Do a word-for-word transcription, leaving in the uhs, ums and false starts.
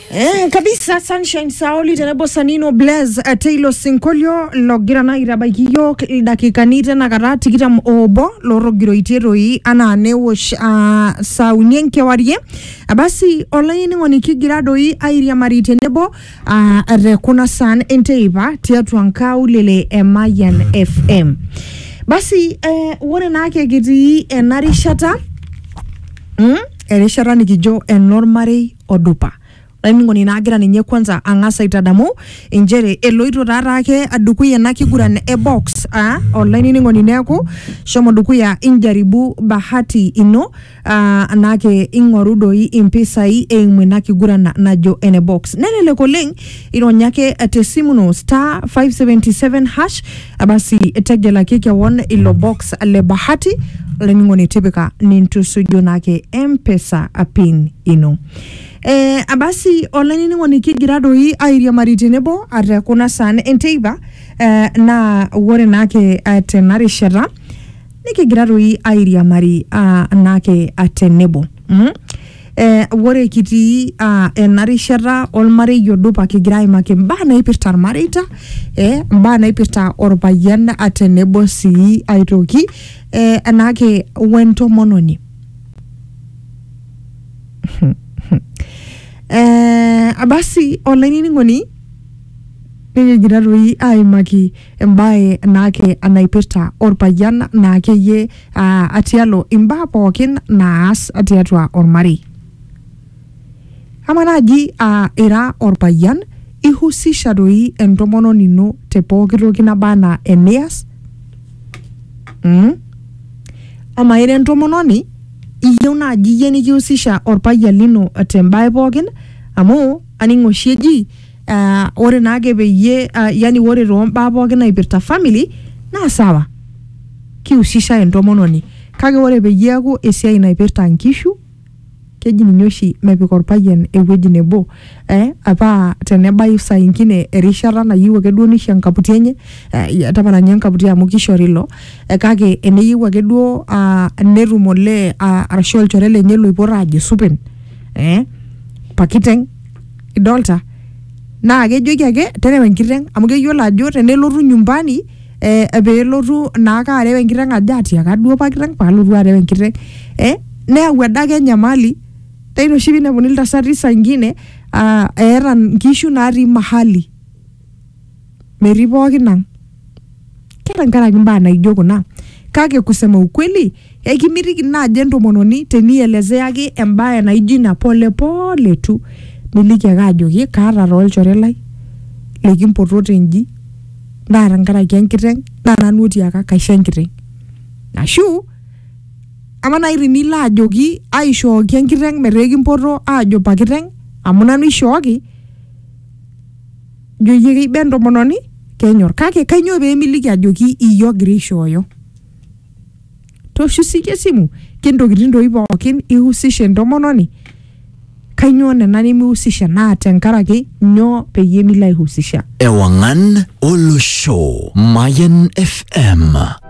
Eh, kabisa Sunshine Saoli tenebo Sanino Blaze uh, Taylor Sinkolio logira na irabagiyo dakika nita na karati kita obo loro giro iteroi ana newosh uh, saunyenke warie basi online ngoni kigira doi airia mari tenebo uh, rekuna san enteiba tiatu ankau lele Emayan F M basi eh, wone nake giti enarishata mm? erishata nikijo enormary odupa ngoni nagira ninye kwanza angasa itadamu injere eloito tarake adukuya nakigurane e box ah online ni ngoni neku shomo dukuya injaribu bahati ino ah nake ingorudoi impisai eimwe nakigurana najo ene box nelele koleng ironyake atesimuno star five seventy-seven hash abasi etegela kike won ilo box le bahati ngoni tibika nintusujo nake mpesa apin ino Eh abasi online ni ngoni kigira doi airia maritenebo ate kuna san enteiba eh, na wore nake atenari shara nikigira doi airia mari uh, nake atenebo mm? eh wore kiti uh, enari shara olmare yodupa kigira imake mbana ipirtar marita eh mbana ipirta orpayan atenebo si aitoki eh nake wento mononi Eh abasi online ni ngoni nige giraroi ai maki mbae nake anaipesta orpayan nake ye uh, atialo imba pokin nas atiatwa ormari amanaji uh, era orpayan ihusisha doi entomono nino te pokiro kina bana Eneas mm? ama ire entomono ni iyona jiyeni kiusisha orpayan lino tembae pokin amu aningo sheji uh, ore nage beye uh, yani ore romba pokin na ipirta family na sawa kiusisha entomononi kage ore beye ako esiai na ipirta nkishu keji ninyoshi mepik orpayan ewueji nebo eh apa tenebai saa ingine erishata na yiwa keduo nishi enkaputi enye eh, tapana nye enkaputi amu kishorilo eh, kake eneyiwa keduo uh, netum ole uh, arashu olchore lenye loipora aje supen eh pakiteng idolta na kejoki ake terewa enkiteng amu keyiolo ajo tenelotu nyumbani eh peelotu naaka arewa enkiteng aja atiaka duo pakiteng paalotu arewa enkiteng eh neyau adake nyamali taino shibi na bunilta sarisa ingine uh, eera nkishu naati mahali meripo kinang kera nkara kimbaa naijo kuna kake kusema ukweli ekimitiki na ajento mononi tenielezea ake embaye naijo na pole pole tu miliki ake ajoki kaata tolchore lai lekimpotote nji naata nkaraki enkiteng na nanu tiaka kaisho enkiteng ashu ama nairi nila ajoki aishooki enkiteng metekimpoto ajo pakiteng amu nanu ishooki joyie kibendo mononi kenyor kake kanyo be miliki ajoki iyo grishoyo toshu sike simu kintokitin doi pookin ihusisha entomononi kanyo nena nimihusisha na tenkaraki nyo peyie mila ihusisha Ewangan Olo Show Mayan F M.